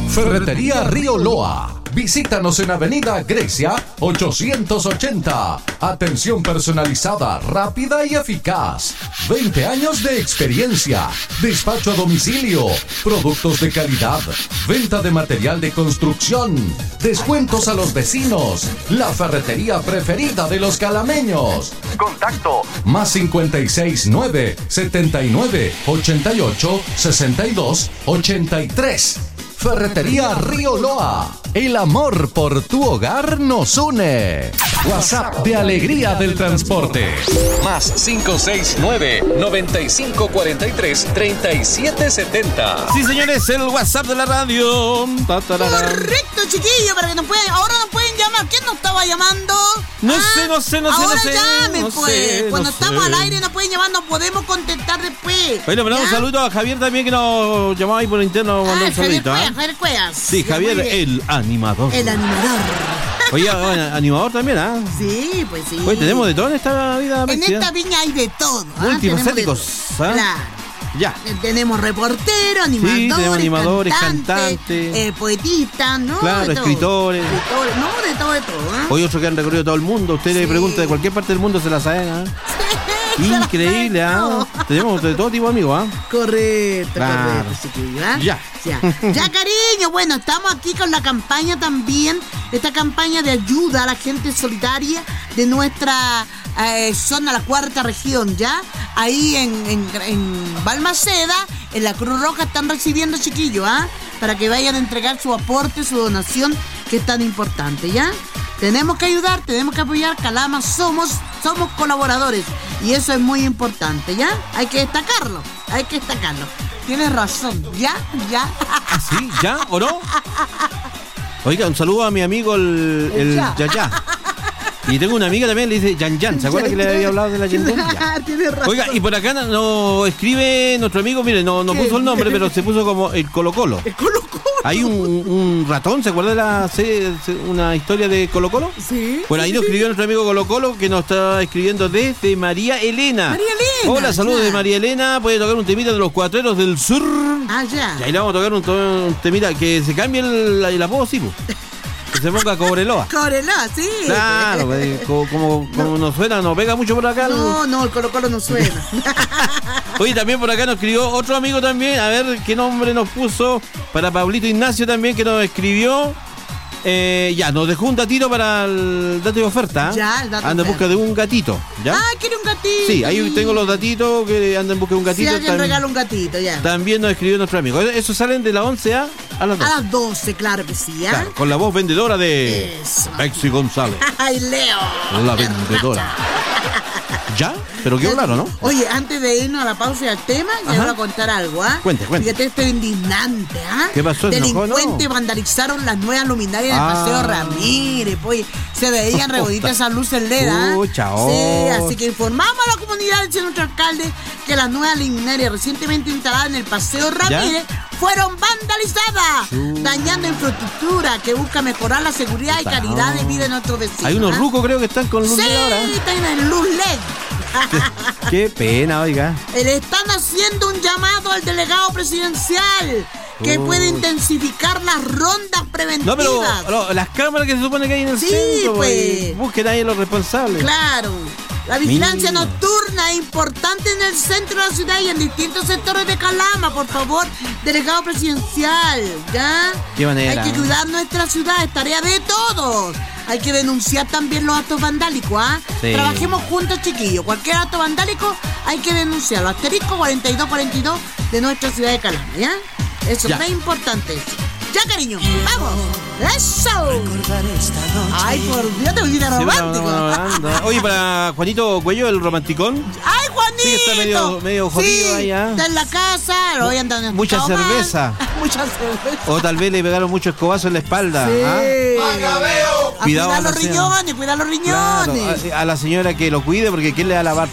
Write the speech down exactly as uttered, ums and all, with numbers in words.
Ferretería Río Loa. Visítanos en Avenida Grecia ochocientos ochenta. Atención personalizada, rápida y eficaz. veinte años de experiencia. Despacho a domicilio. Productos de calidad. Venta de material de construcción. Descuentos a los vecinos. La ferretería preferida de los calameños. Contacto más cincuenta y seis nueve setenta y nueve ochenta y ocho sesenta y dos ochenta y tres. Ferretería Río Loa. El amor por tu hogar nos une. WhatsApp de Alegría del Transporte. Más cinco seis nueve noventa y cinco cuarenta y tres treinta y siete setenta. Sí, señores, el WhatsApp de la radio. Correcto, chiquillo, para que nos pueden, ahora nos pueden llamar. ¿Quién nos estaba llamando? No ¿Ah? sé, no sé, no sé, ahora no sé. llamen, no pues. sé, Cuando no estamos sé. al aire nos pueden llamar, nos podemos contestar después. Oye, le mandamos un ¿Ya? saludo a Javier también, que nos llamaba ahí por interno. Mandó Ah, un Javier saludito. Cuevas, ¿eh? Javier Cuevas. Sí, Ya, Javier, muy bien. el animador. El animador. Oye, bueno, animador también, ¿ah? Sí, pues sí. Oye, tenemos de todo en esta vida. En bestia. esta viña hay de todo. ¿ah? Multifacéticos, Tenemos de- ¿ah? Claro. Ya. Tenemos reporteros, animadores, tenemos animadores, cantantes, cantantes. eh, poetistas, ¿no? Claro, De todo. escritores. Escritores, no, de todo, de todo. ¿eh? Hoy otros que han recorrido todo el mundo. Usted le Sí. pregunta de cualquier parte del mundo, se la saben, ¿ah? Increíble, ¿ah? Tenemos de todo tipo de amigos, ¿ah? Correcto, Claro. correcto, chiquillo, ¿ah? Ya. Ya. Ya, cariño, bueno, estamos aquí con la campaña también, esta campaña de ayuda a la gente solidaria de nuestra eh, zona, la cuarta región, ¿ya? Ahí en, en, en Balmaceda, en la Cruz Roja están recibiendo, chiquillos, ¿ah? Para que vayan a entregar su aporte, su donación, que es tan importante, ¿ya? Tenemos que ayudar, tenemos que apoyar. Calama somos, somos colaboradores y eso es muy importante, ¿ya? Hay que destacarlo, hay que destacarlo. Tienes razón, ¿ya? ¿Ya? ¿Ah, sí? ¿Ya o no? Oiga, un saludo a mi amigo el, el El Ya. Yaya. Y tengo una amiga también, le dice Yan Yan. ¿Se acuerda que le había hablado de la Yan Yan? Ya. Tienes razón. Oiga, y por acá nos no escribe nuestro amigo, mire, no, no ¿Qué? puso el nombre, pero se puso como el Colo Colo. El Colo Colo. Hay un, un ratón, ¿se acuerda de la serie, una historia de Colo Colo? Sí. Bueno, ahí nos escribió nuestro amigo Colo Colo, que nos está escribiendo desde María Elena. María Elena. Hola, saludos ya. de María Elena. Puede tocar un temita de los Cuatreros del Sur. Ah, ya. Y ahí le vamos a tocar un, to- un temita que se cambie el, el apodo, sí, po. Que se ponga Cobreloa. Cobreloa, sí. Claro, pues, como, como, como nos suena, nos pega mucho por acá. el- No, no, el Colo Colo no suena. Oye, también por acá nos escribió otro amigo también. A ver qué nombre nos puso. Para Pablito Ignacio también, que nos escribió. Eh, ya, nos dejó un datito para el dato de oferta. ¿eh? Ya, el dato Anda en oferta. busca de un gatito. ¿Ya? Ah, quiere un gatito. Sí, ahí tengo los datitos que andan en busca de un Si gatito. alguien Tam- regala un gatito, ya. También nos escribió nuestro amigo. Eso salen de las once a, a las A dos. las doce, claro que sí, ¿ah? Claro, con la voz vendedora de Eso. Bexy González. Ay, Leo. La vendedora. ¿Ya? Pero qué claro, ¿no? Oye, antes de irnos a la pausa y al tema, Ajá. le voy a contar algo, ¿ah? Cuente, cuente. Fíjate, esto es indignante, ¿ah? ¿Qué pasó? ¿Se enojó, Delincuentes no? vandalizaron las nuevas luminarias del Ah. Paseo Ramírez, pues. Se veían reboditas esas luces L E D, ¿ah? Pucha, Sí, oh. así que informamos a la comunidad, dice nuestro alcalde, que las nuevas luminarias recientemente instaladas en el Paseo Ramírez fueron vandalizadas, Chu. dañando infraestructura que busca mejorar la seguridad y Puta, calidad de no. vida de nuestros vecinos. Hay unos ¿ah? rucos, creo que están con luz Sí, de ahora. tienen luz L E D. Qué pena, oiga. Le están haciendo un llamado al delegado presidencial que Uy. puede intensificar las rondas preventivas. No, pero no, las cámaras que se supone que hay en el Sí, centro, pues. busquen ahí a los responsables. Claro. La vigilancia Mira. nocturna es importante en el centro de la ciudad y en distintos sectores de Calama, por favor, delegado presidencial, ¿ya? Qué manera. Hay que cuidar nuestra ciudad, es tarea de todos. Hay que denunciar también los actos vandálicos, ¿ah? Sí. Trabajemos juntos, chiquillos. Cualquier acto vandálico hay que denunciarlo. Asterisco cuarenta y dos cuarenta y dos de nuestra ciudad de Calama, ¿ya? Eso Ya. es muy importante. Ya, cariño, vamos. ¡Eso! Ay, por Dios, te volviste Sí, romántico. bueno, bueno, anda. Oye, para Juanito Cuello, el romanticón. ¡Ay, Juanito! Sí, está medio- medio jodido Sí, ahí, ¿ah? está en la casa, lo voy andando. Mucha cerveza. Mucha cerveza. O tal vez le pegaron muchos escobazos en la espalda. Sí. ¿ah? A Cuidado cuidar a la los señora. riñones, cuidar los Claro, riñones. a, a la señora que lo cuide, porque ¿quién le va a lavar